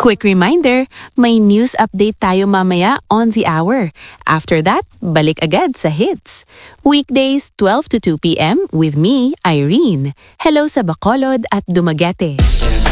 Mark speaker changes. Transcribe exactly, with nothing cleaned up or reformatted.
Speaker 1: Quick reminder, may news update tayo mamaya on the hour. After that, balik agad sa hits. Weekdays, twelve to two p m with me, Irene. Hello sa Bacolod at Dumaguete.